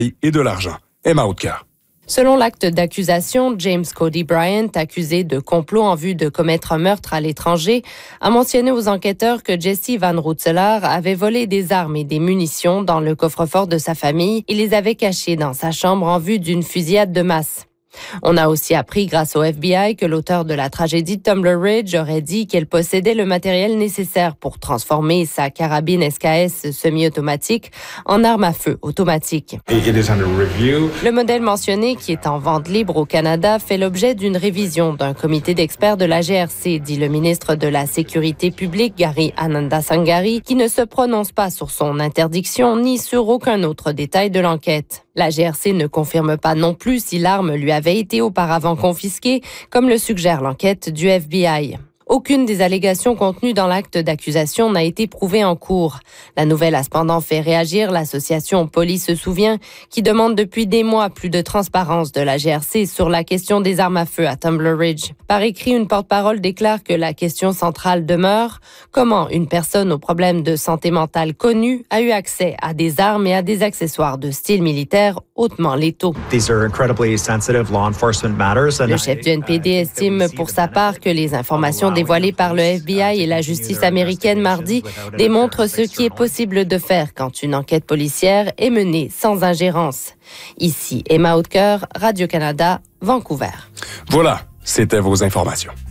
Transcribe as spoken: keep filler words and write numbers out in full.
et de l'argent. Emma Hautker. Selon l'acte d'accusation, James Cody Bryant, accusé de complot en vue de commettre un meurtre à l'étranger, a mentionné aux enquêteurs que Jesse Van Roetselaar avait volé des armes et des munitions dans le coffre-fort de sa famille et les avait cachées dans sa chambre en vue d'une fusillade de masse. On a aussi appris grâce au F B I que l'auteur de la tragédie de Tumbler Ridge aurait dit qu'elle possédait le matériel nécessaire pour transformer sa carabine S K S semi-automatique en arme à feu automatique. Le modèle mentionné, qui est en vente libre au Canada, fait l'objet d'une révision d'un comité d'experts de la G R C, dit le ministre de la Sécurité publique, Gary Anandasangari, qui ne se prononce pas sur son interdiction ni sur aucun autre détail de l'enquête. La G R C ne confirme pas non plus si l'arme lui avait été auparavant confisquée, comme le suggère l'enquête du F B I. Aucune des allégations contenues dans l'acte d'accusation n'a été prouvée en cours. La nouvelle a cependant fait réagir l'association Police se souvient, qui demande depuis des mois plus de transparence de la G R C sur la question des armes à feu à Tumbler Ridge. Par écrit, une porte-parole déclare que la question centrale demeure comment une personne au problème de santé mentale connu a eu accès à des armes et à des accessoires de style militaire hautement létaux. Le chef du N P D estime pour sa part que les informations dévoilées par le F B I et la justice américaine mardi démontrent ce qui est possible de faire quand une enquête policière est menée sans ingérence. Ici Emma Hautker, Radio-Canada, Vancouver. Voilà, c'était vos informations.